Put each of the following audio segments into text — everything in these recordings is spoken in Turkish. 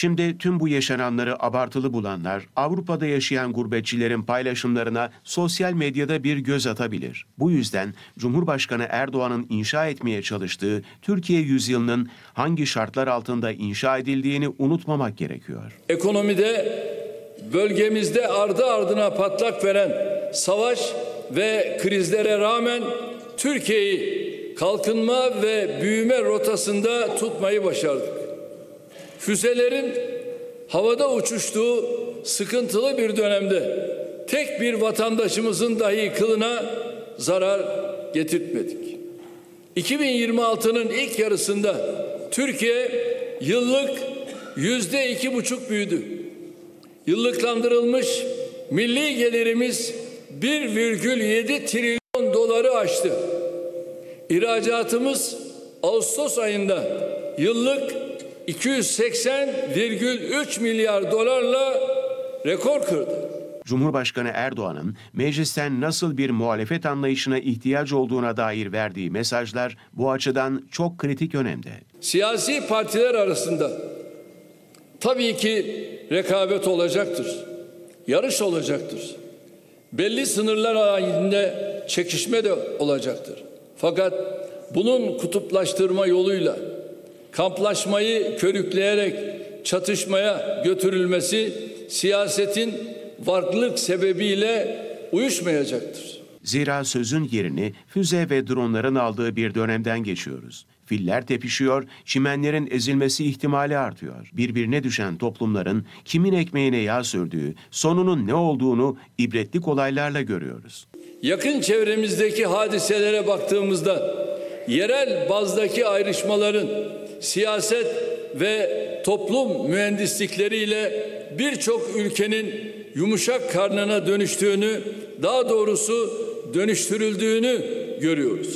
Şimdi tüm bu yaşananları abartılı bulanlar, Avrupa'da yaşayan gurbetçilerin paylaşımlarına sosyal medyada bir göz atabilir. Bu yüzden Cumhurbaşkanı Erdoğan'ın inşa etmeye çalıştığı Türkiye yüzyılının hangi şartlar altında inşa edildiğini unutmamak gerekiyor. Ekonomide bölgemizde ardı ardına patlak veren savaş ve krizlere rağmen Türkiye'yi kalkınma ve büyüme rotasında tutmayı başardık. Füzelerin havada uçuştuğu sıkıntılı bir dönemde tek bir vatandaşımızın dahi kılına zarar getirtmedik. 2026'nın ilk yarısında Türkiye yıllık %2,5 büyüdü. Yıllıklandırılmış milli gelirimiz 1,7 trilyon doları aştı. İhracatımız Ağustos ayında yıllık 280,3 milyar dolarla rekor kırdı. Cumhurbaşkanı Erdoğan'ın meclisten nasıl bir muhalefet anlayışına ihtiyaç olduğuna dair verdiği mesajlar bu açıdan çok kritik önemde. Siyasi partiler arasında tabii ki rekabet olacaktır, yarış olacaktır. Belli sınırlar halinde çekişme de olacaktır. Fakat bunun kutuplaştırma yoluyla kamplaşmayı körükleyerek çatışmaya götürülmesi siyasetin varlık sebebiyle uyuşmayacaktır. Zira sözün yerini füze ve dronların aldığı bir dönemden geçiyoruz. Filler tepişiyor, çimenlerin ezilmesi ihtimali artıyor. Birbirine düşen toplumların kimin ekmeğine yağ sürdüğü, sonunun ne olduğunu ibretlik olaylarla görüyoruz. Yakın çevremizdeki hadiselere baktığımızda yerel bazdaki ayrışmaların siyaset ve toplum mühendislikleriyle birçok ülkenin yumuşak karnına dönüştüğünü, daha doğrusu dönüştürüldüğünü görüyoruz.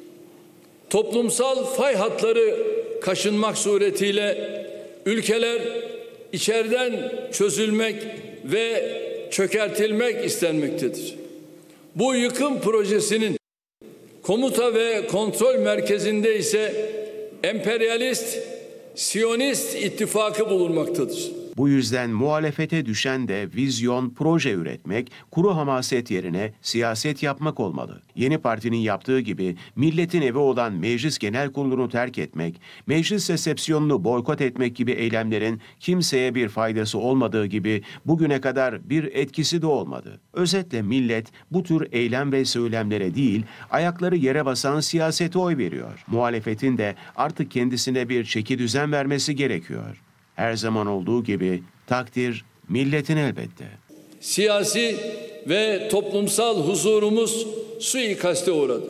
Toplumsal fay hatları kaşınmak suretiyle ülkeler içeriden çözülmek ve çökertilmek istenmektedir. Bu yıkım projesinin komuta ve kontrol merkezinde ise emperyalist, Siyonist ittifakı bulunmaktadır. Bu yüzden muhalefete düşen de vizyon, proje üretmek, kuru hamaset yerine siyaset yapmak olmalı. Yeni partinin yaptığı gibi milletin evi olan Meclis Genel Kurulu'nu terk etmek, meclis resepsiyonunu boykot etmek gibi eylemlerin kimseye bir faydası olmadığı gibi bugüne kadar bir etkisi de olmadı. Özetle millet bu tür eylem ve söylemlere değil, ayakları yere basan siyasete oy veriyor. Muhalefetin de artık kendisine bir çekidüzen vermesi gerekiyor. Her zaman olduğu gibi takdir milletin elbette. Siyasi ve toplumsal huzurumuz suikaste uğradı.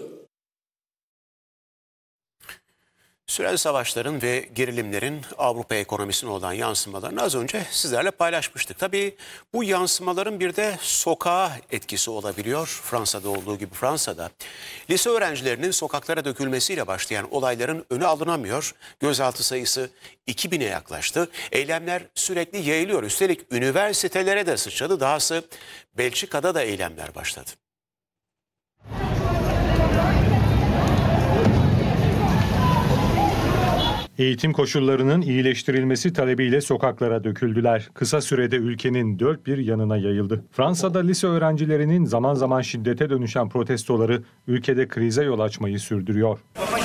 Süreli savaşların ve gerilimlerin Avrupa ekonomisine olan yansımalarını az önce sizlerle paylaşmıştık. Tabii bu yansımaların bir de sokağa etkisi olabiliyor. Fransa'da olduğu gibi Fransa'da lise öğrencilerinin sokaklara dökülmesiyle başlayan olayların önü alınamıyor. Gözaltı sayısı 2000'e yaklaştı. Eylemler sürekli yayılıyor. Üstelik üniversitelere de sıçradı. Dahası Belçika'da da eylemler başladı. Eğitim koşullarının iyileştirilmesi talebiyle sokaklara döküldüler. Kısa sürede ülkenin dört bir yanına yayıldı. Fransa'da lise öğrencilerinin zaman zaman şiddete dönüşen protestoları ülkede krize yol açmayı sürdürüyor.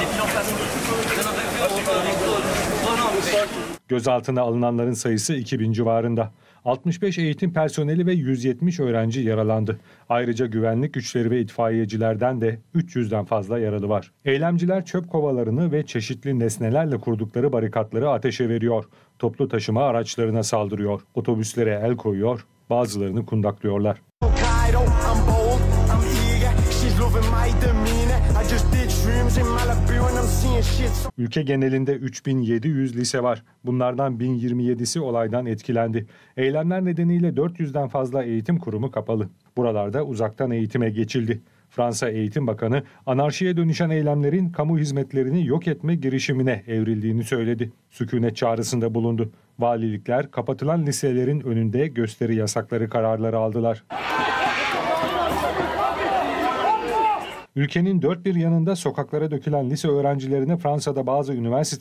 Gözaltına alınanların sayısı 2000 civarında. 65 eğitim personeli ve 170 öğrenci yaralandı. Ayrıca güvenlik güçleri ve itfaiyecilerden de 300'den fazla yaralı var. Eylemciler çöp kovalarını ve çeşitli nesnelerle kurdukları barikatları ateşe veriyor. Toplu taşıma araçlarına saldırıyor. Otobüslere el koyuyor, bazılarını kundaklıyorlar. Ülke genelinde 3700 lise var. Bunlardan 1027'si olaydan etkilendi. Eylemler nedeniyle 400'den fazla eğitim kurumu kapalı. Buralarda uzaktan eğitime geçildi. Fransa Eğitim Bakanı anarşiye dönüşen eylemlerin kamu hizmetlerini yok etme girişimine evrildiğini söyledi. Sükunet çağrısında bulundu. Valilikler kapatılan liselerin önünde gösteri yasakları kararları aldılar. Ülkenin dört bir yanında sokaklara dökülen lise öğrencilerine Fransa'da bazı üniversite